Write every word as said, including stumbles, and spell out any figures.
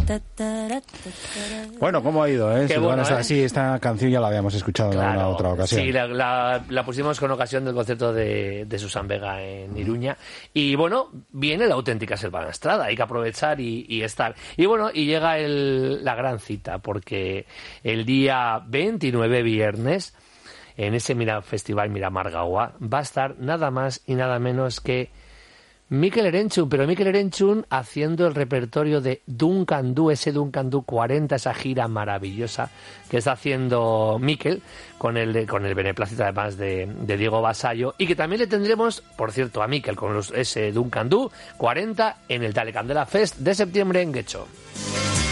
Bueno, ¿cómo ha ido? Eh? Qué Si bueno, van a... ¿eh? Sí, esta canción ya la habíamos escuchado Claro, en alguna otra ocasión. Sí, la, la, la pusimos con ocasión del concierto de, de Susan Vega en Iruña. Y bueno, viene la auténtica Selva Estrada, hay que aprovechar y, y estar. Y bueno, y llega el, la gran cita, porque el día veintinueve, viernes, en ese Mira Festival Miramar Gaua, va a estar nada más y nada menos que Mikel Erenchun, pero Mikel Erenchun haciendo el repertorio de Duncan Du, ese Duncan Du cuarenta, esa gira maravillosa que está haciendo Mikel con el, con el beneplácito además de, de Diego Basallo, y que también le tendremos, por cierto, a Mikel con los, ese Duncan Du cuarenta en el Dale Candela Fest de septiembre en Guecho.